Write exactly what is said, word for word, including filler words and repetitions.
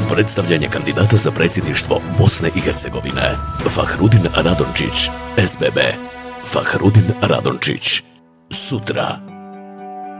Predstavljanje kandidata za predsjedništvo Bosne i Hercegovine. Fahrudin Radončić, S B B. Fahrudin Radončić. Sutra.